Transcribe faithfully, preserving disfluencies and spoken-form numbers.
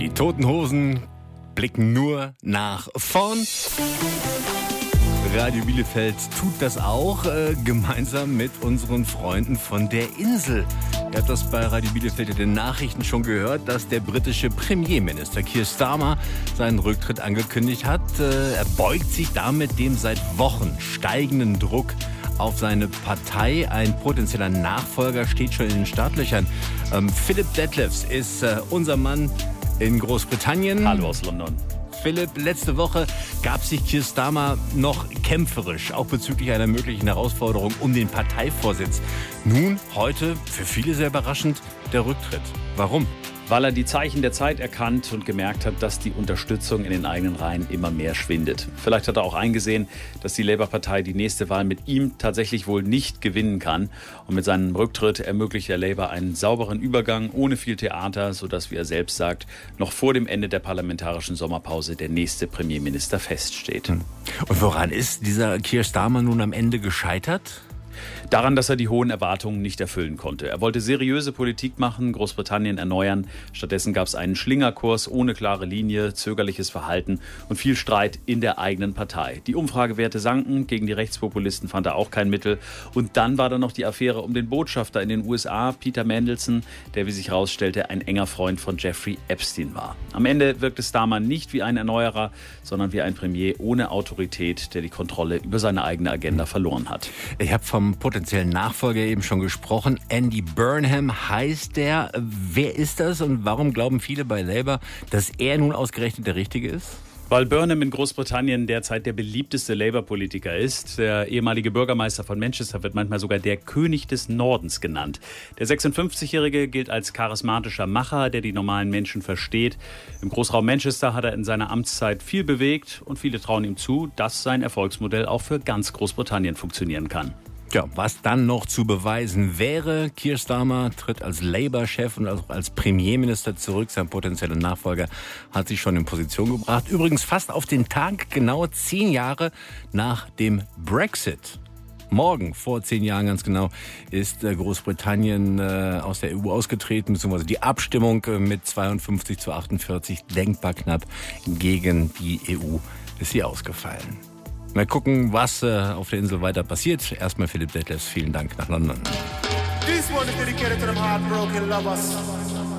Die Toten Hosen blicken nur nach vorn. Radio Bielefeld tut das auch, äh, gemeinsam mit unseren Freunden von der Insel. Ihr habt das bei Radio Bielefeld in den Nachrichten schon gehört, dass der britische Premierminister Keir Starmer seinen Rücktritt angekündigt hat. Äh, er beugt sich damit dem seit Wochen steigenden Druck auf seine Partei. Ein potenzieller Nachfolger steht schon in den Startlöchern. Ähm, Philip Detlefs ist äh, unser Mann in Großbritannien. Hallo aus London. Philipp, letzte Woche gab sich Keir Starmer noch kämpferisch, auch bezüglich einer möglichen Herausforderung um den Parteivorsitz. Nun, heute, für viele sehr überraschend, der Rücktritt. Warum? Weil er die Zeichen der Zeit erkannt und gemerkt hat, dass die Unterstützung in den eigenen Reihen immer mehr schwindet. Vielleicht hat er auch eingesehen, dass die Labour-Partei die nächste Wahl mit ihm tatsächlich wohl nicht gewinnen kann. Und mit seinem Rücktritt ermöglicht der Labour einen sauberen Übergang ohne viel Theater, sodass, wie er selbst sagt, noch vor dem Ende der parlamentarischen Sommerpause der nächste Premierminister feststeht. Und woran ist dieser Keir Starmer nun am Ende gescheitert? Daran, dass er die hohen Erwartungen nicht erfüllen konnte. Er wollte seriöse Politik machen, Großbritannien erneuern. Stattdessen gab es einen Schlingerkurs ohne klare Linie, zögerliches Verhalten und viel Streit in der eigenen Partei. Die Umfragewerte sanken, gegen die Rechtspopulisten fand er auch kein Mittel. Und dann war da noch die Affäre um den Botschafter in den U S A, Peter Mandelson, der, wie sich herausstellte, ein enger Freund von Jeffrey Epstein war. Am Ende wirkte Starmer nicht wie ein Erneuerer, sondern wie ein Premier ohne Autorität, der die Kontrolle über seine eigene Agenda verloren hat. Ich habe vom potenziellen Nachfolger eben schon gesprochen. Andy Burnham heißt der. Wer ist das und warum glauben viele bei Labour, dass er nun ausgerechnet der Richtige ist? Weil Burnham in Großbritannien derzeit der beliebteste Labour-Politiker ist. Der ehemalige Bürgermeister von Manchester wird manchmal sogar der König des Nordens genannt. Der sechsundfünfzigjährige gilt als charismatischer Macher, der die normalen Menschen versteht. Im Großraum Manchester hat er in seiner Amtszeit viel bewegt und viele trauen ihm zu, dass sein Erfolgsmodell auch für ganz Großbritannien funktionieren kann. Ja, was dann noch zu beweisen wäre, Keir Starmer tritt als Labour-Chef und auch als Premierminister zurück. Sein potenzieller Nachfolger hat sich schon in Position gebracht. Übrigens fast auf den Tag genau zehn Jahre nach dem Brexit. Morgen, vor zehn Jahren ganz genau, ist Großbritannien aus der E U ausgetreten, beziehungsweise die Abstimmung mit zweiundfünfzig zu achtundvierzig, denkbar knapp gegen die E U, ist sie ausgefallen. Mal gucken, was äh, auf der Insel weiter passiert. Erstmal Philip Detlefs, vielen Dank nach London. This one is dedicated to them heartbroken lovers.